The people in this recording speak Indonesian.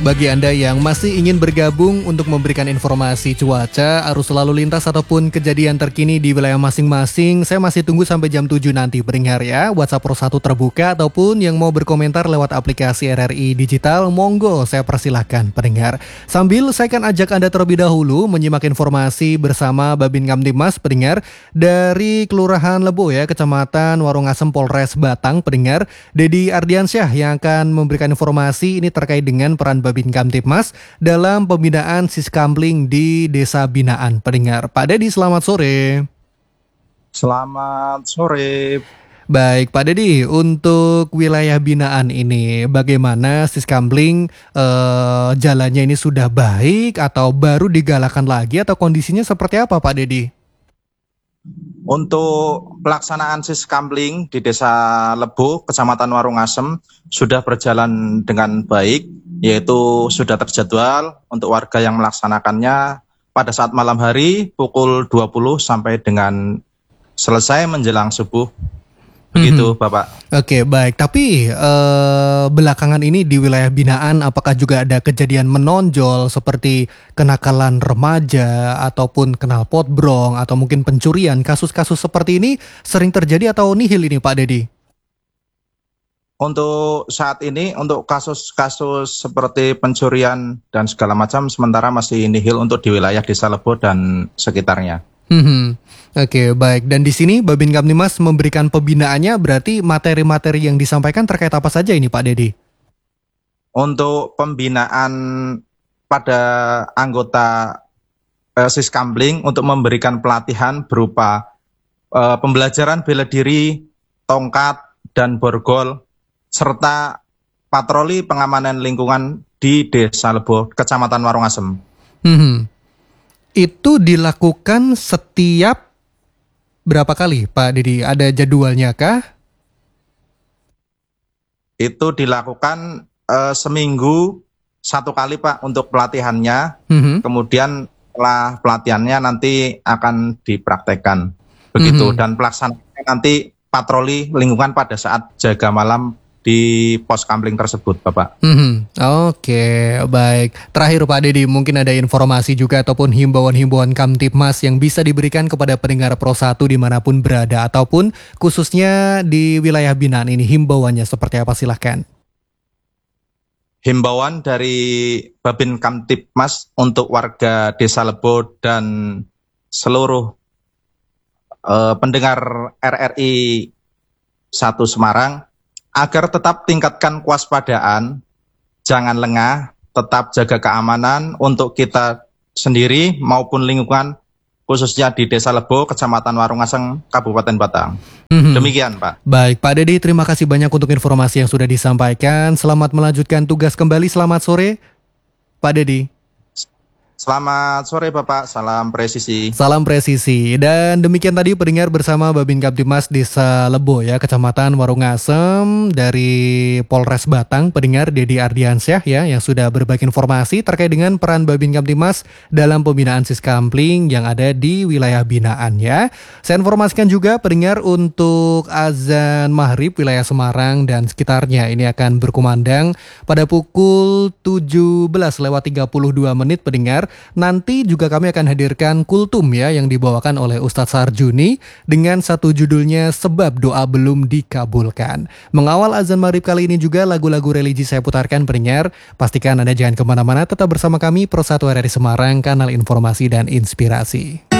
Bagi Anda yang masih ingin bergabung untuk memberikan informasi cuaca, arus lalu lintas ataupun kejadian terkini di wilayah masing-masing, saya masih tunggu sampai jam 7 nanti pendengar ya. WhatsApp Pro 1 terbuka ataupun yang mau berkomentar lewat aplikasi RRI Digital, monggo saya persilahkan pendengar. Sambil saya akan ajak Anda terlebih dahulu menyimak informasi bersama Babin Kamtibmas pendengar dari Kelurahan Lebo ya, Kecamatan Warungasem, Polres Batang pendengar. Dedi Ardiansyah yang akan memberikan informasi ini terkait dengan peran Babin Kamtibmas dalam pembinaan Siskamling di Desa Binaan pendengar. Pak Dedi, selamat sore. Selamat sore. Baik Pak Dedi, untuk wilayah binaan ini bagaimana Siskamling jalannya ini sudah baik atau baru digalakan lagi atau kondisinya seperti apa Pak Dedi? Untuk pelaksanaan Siskamling di Desa Lebo, Kecamatan Warungasem sudah berjalan dengan baik, yaitu sudah terjadwal untuk warga yang melaksanakannya pada saat malam hari pukul 20 sampai dengan selesai menjelang subuh. Begitu Bapak. Oke, baik. Tapi belakangan ini di wilayah binaan apakah juga ada kejadian menonjol seperti kenakalan remaja ataupun knalpot brong atau mungkin pencurian? Kasus-kasus seperti ini sering terjadi atau nihil ini Pak Dedi? Untuk saat ini, untuk kasus-kasus seperti pencurian dan segala macam sementara masih nihil untuk di wilayah Desa Lebo dan sekitarnya. Oke, baik. Dan di sini Babin Kamtibmas memberikan pembinaannya, berarti materi-materi yang disampaikan terkait apa saja ini Pak Dedi? Untuk pembinaan pada anggota Siskamling untuk memberikan pelatihan berupa pembelajaran bela diri, tongkat, dan borgol, serta patroli pengamanan lingkungan di Desa Lebo, Kecamatan Warungasem. Itu dilakukan setiap berapa kali Pak Dedi? Ada jadwalnya kah? Itu dilakukan seminggu satu kali Pak untuk pelatihannya. Kemudian setelah pelatihannya nanti akan dipraktekkan. Begitu. Dan pelaksanaannya nanti patroli lingkungan pada saat jaga malam di pos kamling tersebut Bapak. Oke, baik. Terakhir Pak Dedi, mungkin ada informasi juga ataupun himbauan-himbauan Kamtibmas yang bisa diberikan kepada pendengar Pro 1 dimanapun berada ataupun khususnya di wilayah binaan ini, himbauannya seperti apa silahkan. Himbauan dari Babin Kamtibmas untuk warga Desa Lebo dan seluruh pendengar RRI 1 Semarang agar tetap tingkatkan kewaspadaan, jangan lengah, tetap jaga keamanan untuk kita sendiri maupun lingkungan, khususnya di Desa Lebo, Kecamatan Warungasem, Kabupaten Batang. Demikian Pak. Baik Pak Dedi, terima kasih banyak untuk informasi yang sudah disampaikan. Selamat melanjutkan tugas kembali, selamat sore Pak Dedi. Selamat sore Bapak, salam presisi. Salam presisi. Dan demikian tadi pendengar bersama Babin Kamtibmas Desa Lebo ya, Kecamatan Warungasem dari Polres Batang, pendengar Dedi Ardiansyah ya yang sudah berbagi informasi terkait dengan peran Babin Kamtibmas dalam pembinaan Siskamling yang ada di wilayah binaan ya. Saya informasikan juga pendengar untuk azan maghrib wilayah Semarang dan sekitarnya ini akan berkumandang pada pukul 17:32 pendengar. Nanti juga kami akan hadirkan kultum ya yang dibawakan oleh Ustadz Sarjuni dengan satu judulnya Sebab Doa Belum Dikabulkan. Mengawal azan maghrib kali ini juga lagu-lagu religi saya putarkan pendengar. Pastikan Anda jangan kemana-mana, tetap bersama kami Pro 1 RRI Semarang, kanal informasi dan inspirasi.